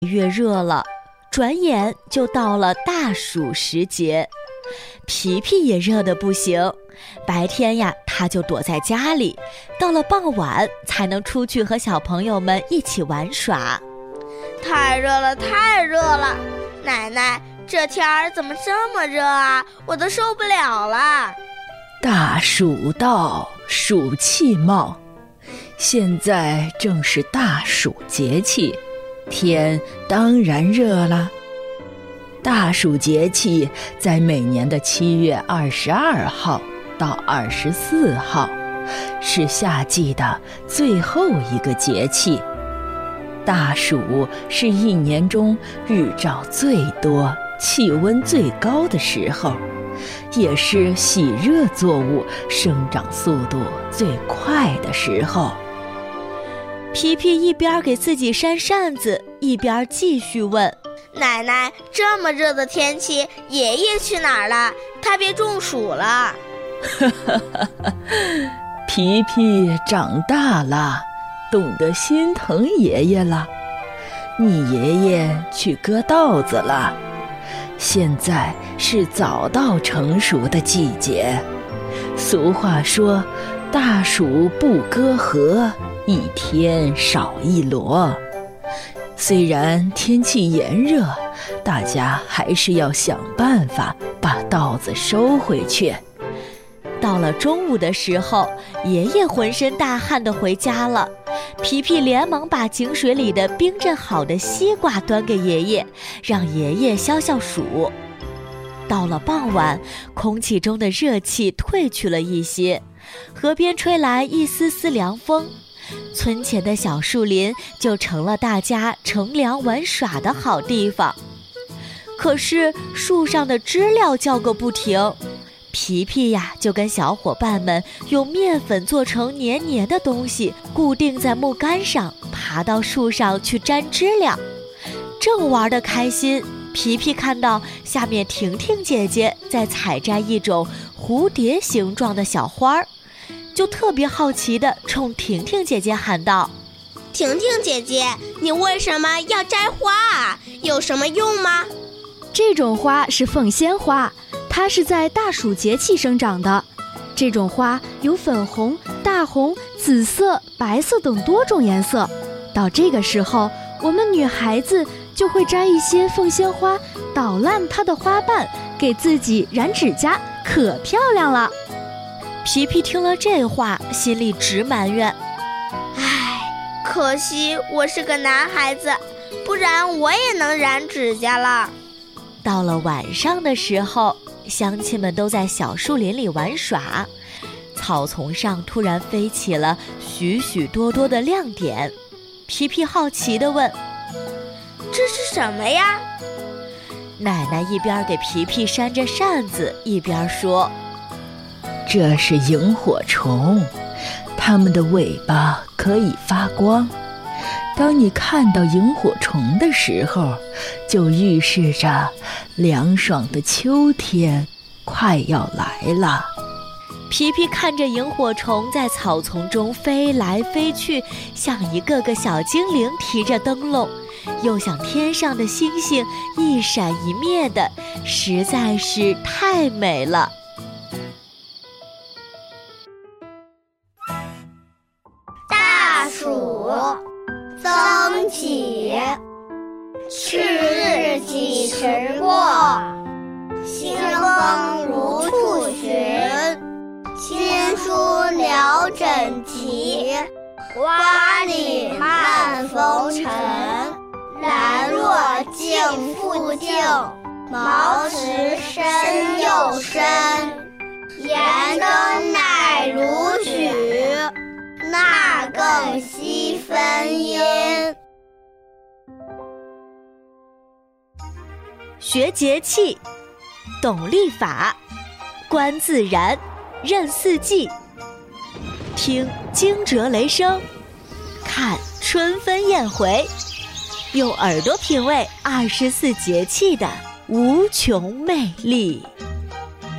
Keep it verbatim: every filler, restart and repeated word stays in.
越热了，转眼就到了大暑时节。皮皮也热得不行，白天呀他就躲在家里，到了傍晚才能出去和小朋友们一起玩耍。 太热了，太热了！奶奶，这天儿怎么这么热啊？我都受不了了。 大暑到，暑气冒，现在正是大暑节气，天当然热了。大暑节气在每年的七月二十二号到二十四号，是夏季的最后一个节气。大暑是一年中日照最多、气温最高的时候，也是喜热作物生长速度最快的时候。 皮皮一边给自己扇扇子，一边继续问： 奶奶，这么热的天气，爷爷去哪儿了？他别中暑了。 皮皮长大了，懂得心疼爷爷了。你爷爷去割稻子了，现在是早稻成熟的季节。俗话说，大暑不割禾，一天少一箩。虽然天气炎热，大家还是要想办法把稻子收回去。 到了中午的时候，爷爷浑身大汗地回家了。皮皮连忙把井水里的冰镇好的西瓜端给爷爷，让爷爷消消暑。到了傍晚，空气中的热气退去了一些，河边吹来一丝丝凉风，村前的小树林就成了大家乘凉玩耍的好地方。可是树上的知了叫个不停，皮皮呀就跟小伙伴们用面粉做成黏黏的东西，固定在木杆上，爬到树上去摘知了。正玩得开心，皮皮看到下面婷婷姐姐在采摘一种蝴蝶形状的小花儿，就特别好奇地冲婷婷姐姐喊道： 婷婷姐姐，你为什么要摘花啊？有什么用吗？ 这种花是凤仙花，它是在大暑节气生长的。这种花有粉红、大红、紫色、白色等多种颜色。到这个时候，我们女孩子就会摘一些凤仙花，捣烂它的花瓣，给自己染指甲，可漂亮了。 皮皮听了这话，心里直埋怨： 唉，可惜我是个男孩子，不然我也能染指甲了。 到了晚上的时候，乡亲们都在小树林里玩耍，草丛上突然飞起了许许多多的亮点。皮皮好奇地问： 这是什么呀？ 奶奶一边给皮皮扇着扇子，一边说： 这是萤火虫，它们的尾巴可以发光。当你看到萤火虫的时候，就预示着凉爽的秋天快要来了。 皮皮看着萤火虫在草丛中飞来飞去，像一个个小精灵提着灯笼，又像天上的星星一闪一灭的，实在是太美了。 大暑曾几，是日几时过，清风如兔寻，青书聊整齐，花里漫风尘，兰若净复净，毛石深又深，盐灯乃如许，那更惜分阴。 学节气，懂历法，观自然，认四季，听惊蛰雷声，看春分燕回，用耳朵品味二十四节气的无穷魅力。